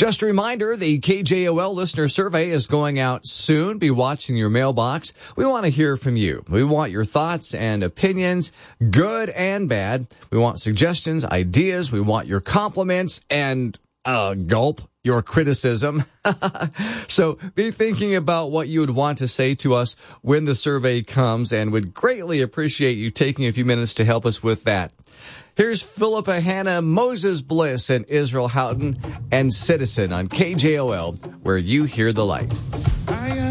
Just a reminder, the KJOL listener survey is going out soon. Be watching your mailbox. We want to hear from you. We want your thoughts and opinions, good and bad. We want suggestions, ideas. We want your compliments and, gulp, your criticism. So be thinking about what you would want to say to us when the survey comes, and would greatly appreciate you taking a few minutes to help us with that. Here's Philippa Hanna, Moses Bliss, and Israel Houghton, and Citizen on KJOL, where you hear the light.